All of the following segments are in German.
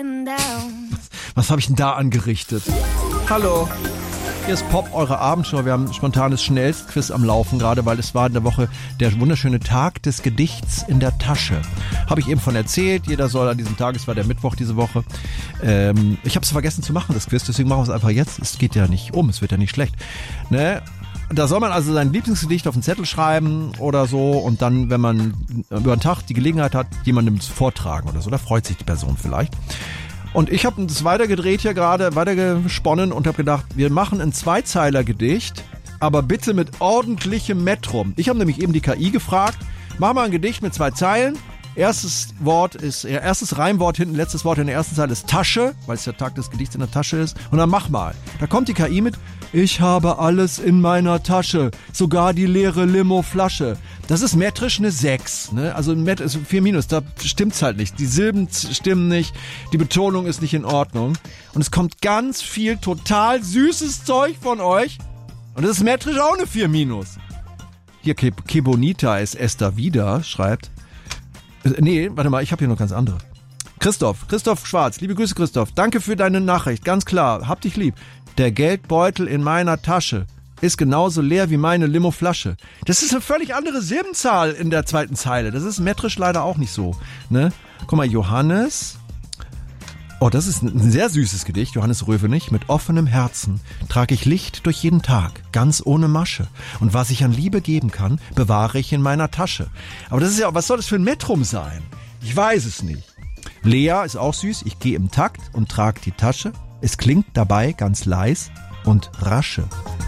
Was habe ich denn da angerichtet? Hallo, hier ist Pop, eure Abendshow. Wir haben ein spontanes Schnellstquiz am Laufen gerade, weil es war in der Woche der wunderschöne Tag des Gedichts in der Tasche. Habe ich eben von erzählt. Jeder soll an diesem Tag, es war der Mittwoch diese Woche. Ich habe es vergessen zu machen, das Quiz, deswegen machen wir es einfach jetzt. Es geht ja nicht um, es wird ja nicht schlecht. Ne? Da soll man also sein Lieblingsgedicht auf den Zettel schreiben oder so und dann, wenn man über den Tag die Gelegenheit hat, jemandem zu vortragen oder so, da freut sich die Person vielleicht. Und ich habe das weitergedreht hier gerade, weitergesponnen und habe gedacht, wir machen ein Zweizeiler-Gedicht, aber bitte mit ordentlichem Metrum. Ich habe nämlich eben die KI gefragt, mach mal ein Gedicht mit 2 Zeilen. Erstes Reimwort hinten, letztes Wort in der ersten Zeile ist Tasche, weil es der Tag des Gedichts in der Tasche ist. Und dann mach mal. Da kommt die KI mit, ich habe alles in meiner Tasche, sogar die leere Limo-Flasche. Das ist metrisch eine 6, ne? Also 4-, da stimmt's halt nicht. Die Silben stimmen nicht, die Betonung ist nicht in Ordnung. Und es kommt ganz viel total süßes Zeug von euch. Und das ist metrisch auch eine 4-. Hier, Kebonita ist Esther wieder, schreibt. Nee, warte mal, ich habe hier noch ganz andere. Christoph Schwarz, liebe Grüße Christoph, danke für deine Nachricht, ganz klar, hab dich lieb. Der Geldbeutel in meiner Tasche ist genauso leer wie meine Limo-Flasche. Das ist eine völlig andere Silbenzahl in der zweiten Zeile, das ist metrisch leider auch nicht so. Ne? Guck mal, Johannes... Oh, das ist ein sehr süßes Gedicht, Johannes Röwenig. Mit offenem Herzen trage ich Licht durch jeden Tag, ganz ohne Masche. Und was ich an Liebe geben kann, bewahre ich in meiner Tasche. Aber das ist ja, was soll das für ein Metrum sein? Ich weiß es nicht. Lea ist auch süß. Ich gehe im Takt und trage die Tasche. Es klingt dabei ganz leis und rasche.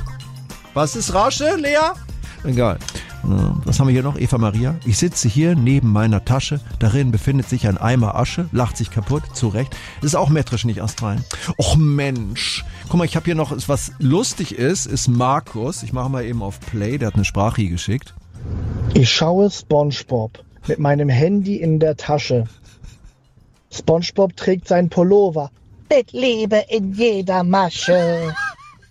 Was ist rasche, Lea? Egal. Was haben wir hier noch? Eva Maria. Ich sitze hier neben meiner Tasche. Darin befindet sich ein Eimer Asche. Lacht sich kaputt. Zu Recht. Das ist auch metrisch, nicht astral. Och Mensch. Guck mal, ich habe hier noch, was lustig ist Markus. Ich mache mal eben auf Play. Der hat eine Sprache hier geschickt. Ich schaue SpongeBob mit meinem Handy in der Tasche. SpongeBob trägt sein Pullover mit Liebe in jeder Masche.